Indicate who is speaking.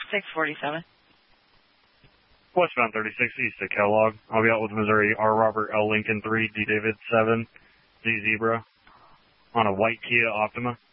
Speaker 1: 647.
Speaker 2: Westbound 36 east to Kellogg. I'll be out with Missouri R. Robert L. Lincoln 3, D. David 7, Z. Zebra on a white Kia Optima.